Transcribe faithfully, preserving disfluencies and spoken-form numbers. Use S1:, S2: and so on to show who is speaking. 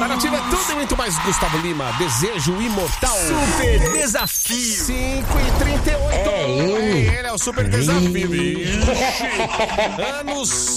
S1: Paraty é tudo e muito mais. Gustavo Lima, Desejo Imortal.
S2: Super Desafio.
S1: cinco e trinta e oito.
S3: É ele.
S1: É ele, é o Super Desafio. Ixi. Anos